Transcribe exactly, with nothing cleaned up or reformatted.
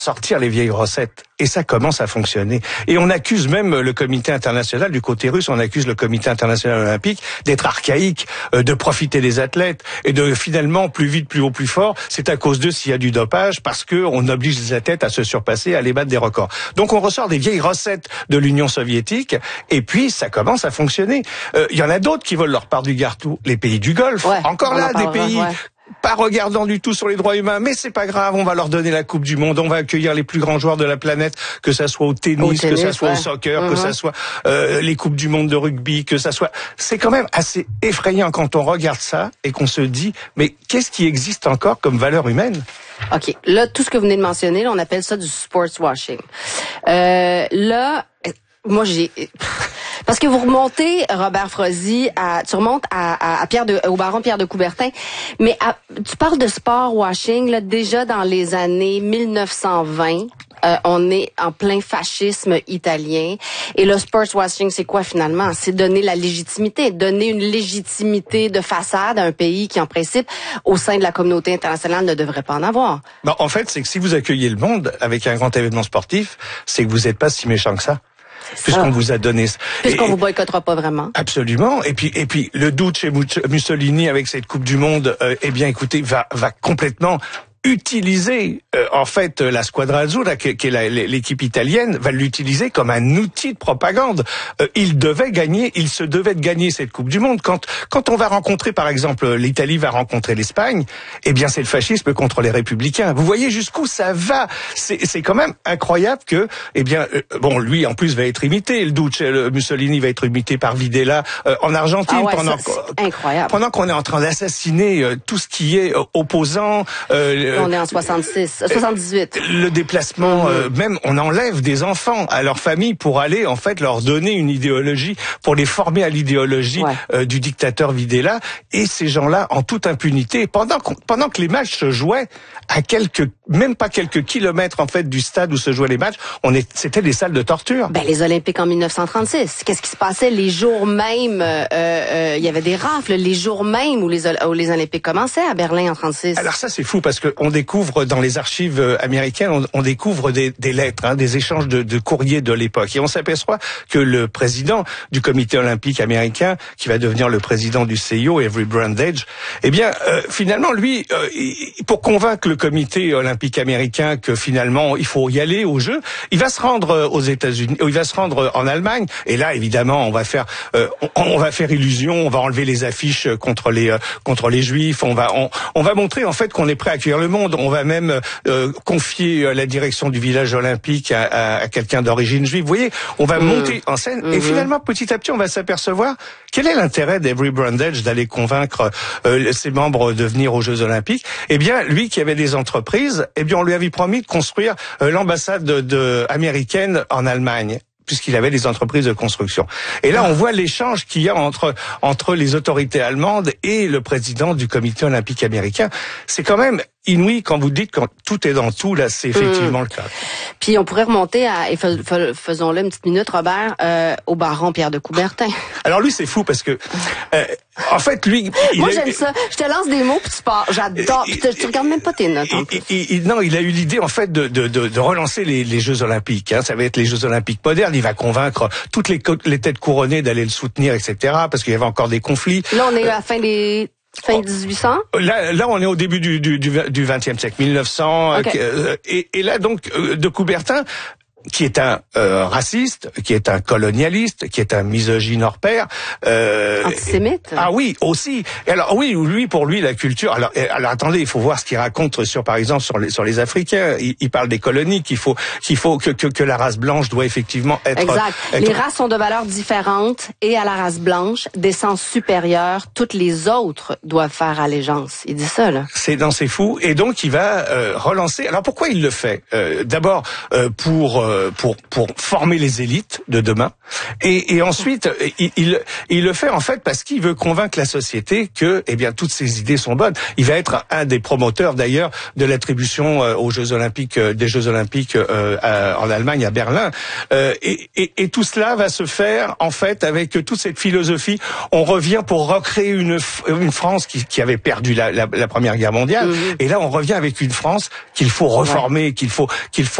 sortir les vieilles recettes. Et ça commence à fonctionner. Et on accuse même le comité international, du côté russe, on accuse le comité international olympique d'être archaïque, euh, de profiter des athlètes et de finalement plus vite, plus haut, plus fort. C'est à cause d'eux s'il y a du dopage, parce que on oblige les athlètes à se surpasser, à aller battre des records. Donc on ressort des vieilles recettes de l'Union soviétique et puis ça commence à fonctionner. Il euh, y en a d'autres qui veulent leur part du gâteau. Les pays du Golfe, ouais, encore là, des pays... Ouais. Pas regardant du tout sur les droits humains, mais c'est pas grave, on va leur donner la Coupe du Monde, on va accueillir les plus grands joueurs de la planète, que ça soit au tennis, au tennis que ça soit ouais. au soccer, mm-hmm. que ça soit euh, les Coupes du Monde de rugby, que ça soit... C'est quand même assez effrayant quand on regarde ça et qu'on se dit, mais qu'est-ce qui existe encore comme valeur humaine? OK. Là, tout ce que vous venez de mentionner, là, on appelle ça du sports washing. Euh, là, moi, j'ai... Parce que vous remontez, Robert Frozy, à, tu remontes à, à, à Pierre de, au baron Pierre de Coubertin, mais à, tu parles de sport washing, là, déjà dans les années mille neuf cent vingt, euh, on est en plein fascisme italien, et le sports washing, c'est quoi finalement? C'est donner la légitimité, donner une légitimité de façade à un pays qui, en principe, au sein de la communauté internationale, ne devrait pas en avoir. Ben, en fait, c'est que si vous accueillez le monde avec un grand événement sportif, c'est que vous n'êtes pas si méchant que ça. Puisqu'on vous a donné... Puisqu'on vous boycottera pas vraiment. Absolument. Et puis, et puis, le Duce Mussolini avec cette Coupe du Monde, euh, eh bien, écoutez, va, va complètement utiliser, euh, en fait, la Squadra Azzurra, qui, qui est la, l'équipe italienne, va l'utiliser comme un outil de propagande. Euh, il devait gagner, il se devait de gagner cette Coupe du Monde. Quand, quand on va rencontrer, par exemple, l'Italie va rencontrer l'Espagne, eh bien, c'est le fascisme contre les républicains. Vous voyez jusqu'où ça va. C'est, c'est quand même incroyable que, eh bien, euh, bon, lui, en plus, va être imité. Le Duce, le Mussolini va être imité par Videla euh, en Argentine. Ah ouais, pendant, ça, c'est incroyable. Pendant qu'on est en train d'assassiner euh, tout ce qui est euh, opposant, euh, on est en soixante-six, soixante-dix-huit. Le déplacement, euh, même on enlève des enfants à leur famille pour aller en fait leur donner une idéologie, pour les former à l'idéologie ouais. euh, du dictateur Videla. Et ces gens-là, en toute impunité, pendant pendant que les matchs se jouaient à quelques, même pas quelques kilomètres en fait du stade où se jouaient les matchs, on est, c'était des salles de torture. Ben les Olympiques en mille neuf cent trente-six. Qu'est-ce qui se passait les jours même? Euh, euh, il y avait des rafles les jours même où les où les Olympiques commençaient à Berlin en trente-six. Alors ça c'est fou parce que on découvre dans les archives américaines, on, on découvre des, des lettres, hein, des échanges de, de courriers de l'époque. Et on s'aperçoit que le président du comité olympique américain, qui va devenir le président du C I O, Avery Brundage, eh bien, euh, finalement, lui, euh, pour convaincre le comité olympique américain que finalement, il faut y aller aux Jeux, il va se rendre aux États-Unis, il va se rendre en Allemagne. Et là, évidemment, on va faire, euh, on, on va faire illusion, on va enlever les affiches contre les, euh, contre les Juifs, on va, on, on va montrer en fait qu'on est prêt à accueillir le monde. On va même euh, confier la direction du village olympique à, à, à quelqu'un d'origine juive. Vous voyez, on va mmh. monter en scène mmh. et finalement, petit à petit, on va s'apercevoir quel est l'intérêt d'Avery Brundage d'aller convaincre euh, ses membres de venir aux Jeux olympiques. Eh bien, lui qui avait des entreprises, eh bien, on lui avait promis de construire euh, l'ambassade de, de, américaine en Allemagne, puisqu'il avait des entreprises de construction. Et là, on voit l'échange qu'il y a entre entre les autorités allemandes et le président du comité olympique américain. C'est quand même inouï quand vous dites que tout est dans tout, là, c'est effectivement mmh. le cas. Puis on pourrait remonter à, et fais, fais, faisons-le une petite minute, Robert, euh, au baron Pierre de Coubertin. Alors lui, c'est fou parce que, euh, en fait, lui... Moi, j'aime eu... ça. Je te lance des mots, puis tu pars. J'adore. Puis tu regardes même pas tes notes. En plus. Il, il, non, il a eu l'idée, en fait, de, de, de, de relancer les, les Jeux olympiques. Hein. Ça va être les Jeux olympiques modernes. Il va convaincre toutes les, les têtes couronnées d'aller le soutenir, et cetera, parce qu'il y avait encore des conflits. Là, on est à la fin des... Fin dix-huit cents? Là, là, on est au début du, du, du vingtième siècle, mille neuf cents. Okay. Euh, et, et là, donc, euh, de Coubertin, qui est un euh, raciste, qui est un colonialiste, qui est un misogyne hors pair. Euh, Antisémite. Et, ah oui, aussi. Et alors oui, lui, pour lui, la culture... Alors, alors attendez, il faut voir ce qu'il raconte sur, par exemple, sur les, sur les Africains. Il, il parle des colonies, qu'il faut, qu'il faut que, que, que la race blanche doit effectivement être... Exact. Être... Les races sont de valeurs différentes et à la race blanche, d'essence supérieure, toutes les autres doivent faire allégeance. Il dit ça, là. C'est dans C'est fou. Et donc, il va euh, relancer... Alors, pourquoi il le fait euh, D'abord, euh, pour... euh, pour pour former les élites de demain. Et, et ensuite, il, il il le fait en fait parce qu'il veut convaincre la société que, eh bien, toutes ces idées sont bonnes. Il va être un des promoteurs d'ailleurs de l'attribution euh, aux Jeux Olympiques, euh, des Jeux Olympiques euh, à, en Allemagne, à Berlin. Euh, et, et, et tout cela va se faire en fait avec toute cette philosophie. On revient pour recréer une une France qui, qui avait perdu la, la, la Première Guerre mondiale. Mmh. Et là, on revient avec une France qu'il faut reformer, qu'il faut qu'il faut